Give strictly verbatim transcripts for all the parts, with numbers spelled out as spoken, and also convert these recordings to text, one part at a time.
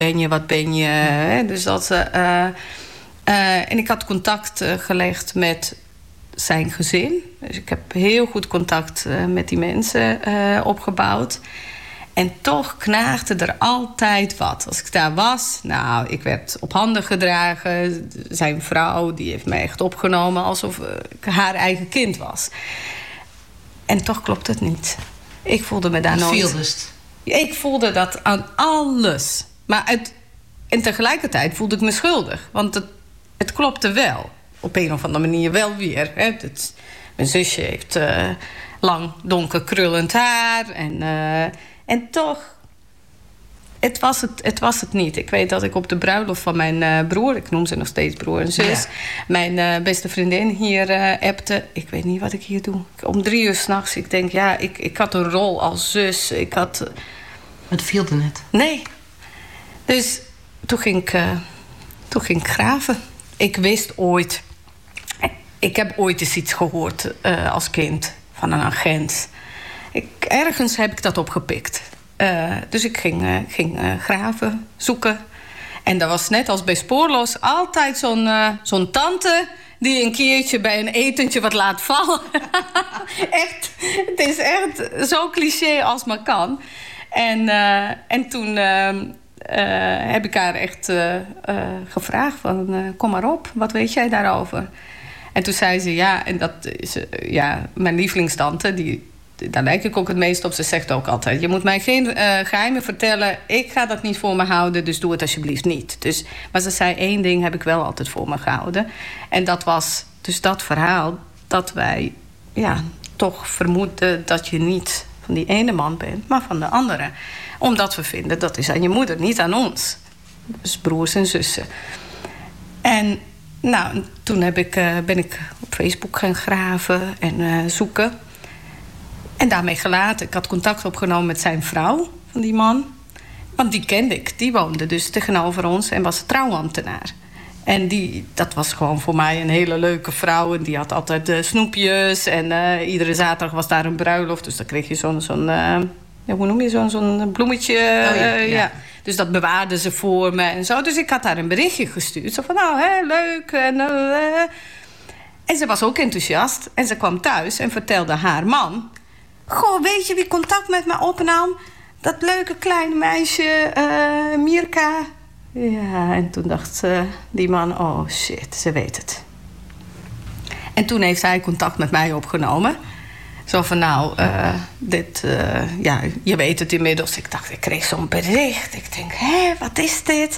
ben je, wat ben je? Hè? Dus dat, uh, uh, en ik had contact uh, gelegd met zijn gezin. Dus ik heb heel goed contact uh, met die mensen uh, opgebouwd. En toch knaagde er altijd wat. Als ik daar was, nou, ik werd op handen gedragen. Zijn vrouw, die heeft mij echt opgenomen alsof ik haar eigen kind was. En toch klopt het niet. Ik voelde me daar nooit... Veelst. Ik voelde dat aan alles. Maar het, en tegelijkertijd voelde ik me schuldig. Want het, het klopte wel. Op een of andere manier wel weer. Hè. Het, mijn zusje heeft uh, lang, donker, krullend haar. En, uh, en toch... Het was het, het was het niet. Ik weet dat ik op de bruiloft van mijn uh, broer... ik noem ze nog steeds broer en zus... Ja. mijn uh, beste vriendin hier uh, appte. Ik weet niet wat ik hier doe. Om drie uur 's nachts. Ik denk, ja, ik, ik had een rol als zus. Ik had... Uh... Het viel er net. Nee. Dus toen ging ik, uh, toen ging ik graven. Ik wist ooit... Ik heb ooit eens iets gehoord uh, als kind van een agent. Ik, ergens heb ik dat opgepikt. Uh, dus ik ging, uh, ging uh, graven, zoeken. En dat was net als bij Spoorloos altijd zo'n, uh, zo'n tante... die een keertje bij een etentje wat laat vallen. Echt, het is echt zo cliché als maar kan. En, uh, en toen uh, uh, heb ik haar echt uh, uh, gevraagd van... Uh, kom maar op, wat weet jij daarover? En toen zei ze, ja, en dat is uh, ja, mijn lievelingstante... die daar lijk ik ook het meest op. Ze zegt ook altijd... je moet mij geen uh, geheimen vertellen. Ik ga dat niet voor me houden, dus doe het alsjeblieft niet. Dus, maar ze zei, één ding heb ik wel altijd voor me gehouden. En dat was dus dat verhaal... dat wij ja, toch vermoeden dat je niet van die ene man bent... maar van de andere. Omdat we vinden, dat is aan je moeder, niet aan ons. Dus broers en zussen. En nou, toen heb ik, uh, ben ik op Facebook gaan graven en uh, zoeken... En daarmee gelaten. Ik had contact opgenomen met zijn vrouw, van die man. Want die kende ik. Die woonde dus tegenover ons en was trouwambtenaar. En die, dat was gewoon voor mij een hele leuke vrouw. En die had altijd uh, snoepjes. En uh, iedere zaterdag was daar een bruiloft. Dus dan kreeg je zo'n... zo'n uh, ja, hoe noem je zo'n zo'n bloemetje? Oh, ja, uh, ja. ja. Dus dat bewaarde ze voor me en zo. Dus ik had daar een berichtje gestuurd. Zo van, nou, hè, leuk. En, uh, en ze was ook enthousiast. En ze kwam thuis en vertelde haar man... Goh, weet je wie contact met me opnam? Dat leuke kleine meisje, uh, Mirka. Ja, en toen dacht uh, die man, oh shit, ze weet het. En toen heeft hij contact met mij opgenomen. Zo van, nou, uh, dit, uh, ja, je weet het inmiddels. Ik dacht, ik kreeg zo'n bericht. Ik denk, hé, wat is dit?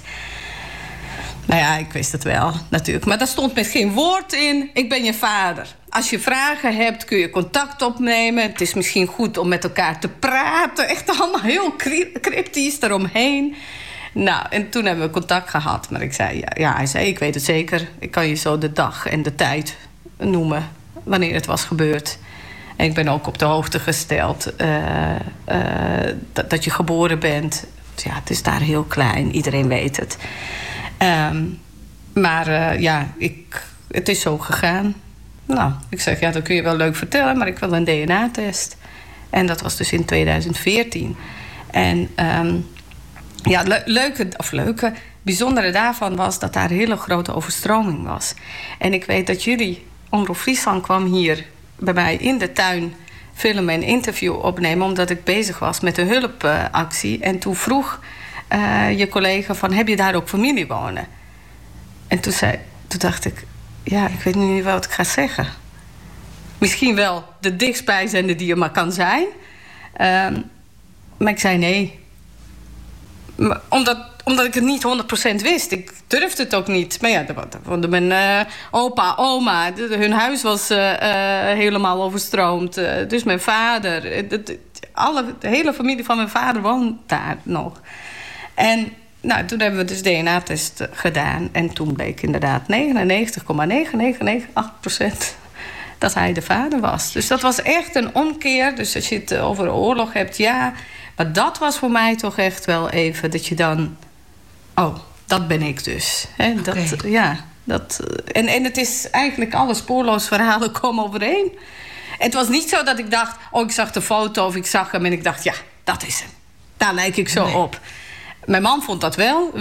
Nou ja, ik wist het wel, natuurlijk. Maar daar stond met geen woord in. Ik ben je vader. Als je vragen hebt, kun je contact opnemen. Het is misschien goed om met elkaar te praten. Echt allemaal heel cryptisch eromheen. Nou, en toen hebben we contact gehad. Maar ik zei, ja, ja, hij zei, ik weet het zeker. Ik kan je zo de dag en de tijd noemen wanneer het was gebeurd. En ik ben ook op de hoogte gesteld uh, uh, dat, dat je geboren bent. Ja, het is daar heel klein. Iedereen weet het. Um, maar uh, ja, ik, het is zo gegaan. Nou, ik zeg, ja, dat kun je wel leuk vertellen... maar ik wil een D N A-test. En dat was dus in tweeduizend veertien. En um, ja, le- leuke, of leuke, bijzondere daarvan was... dat daar een hele grote overstroming was. En ik weet dat jullie, Omroep Friesland, kwam hier bij mij in de tuin... filmen en interview opnemen... omdat ik bezig was met een hulpactie. En toen vroeg uh, je collega van, heb je daar ook familie wonen? En toen, zei, toen dacht ik... ja, ik weet nu niet wat ik ga zeggen. Misschien wel de dichtstbijzijnde die er maar kan zijn. Um, maar ik zei nee. Maar omdat, omdat ik het niet honderd procent wist. Ik durfde het ook niet. Maar ja, dat vonden mijn uh, opa, oma... De, hun huis was uh, uh, helemaal overstroomd. Uh, dus mijn vader... De, de, alle, de hele familie van mijn vader woont daar nog. En... Nou, toen hebben we dus D N A-test gedaan. En toen bleek inderdaad negenennegentig komma negen negen negen acht procent dat hij de vader was. Dus dat was echt een omkeer. Dus als je het over oorlog hebt, ja. Maar dat was voor mij toch echt wel even dat je dan... Oh, dat ben ik dus. Hè? Dat, okay. Ja, dat, en, en het is eigenlijk alle spoorloos verhalen komen overeen. Het was niet zo dat ik dacht... Oh, ik zag de foto of ik zag hem en ik dacht... Ja, dat is hem. Daar lijk ik zo nee. op. Mijn man vond dat wel.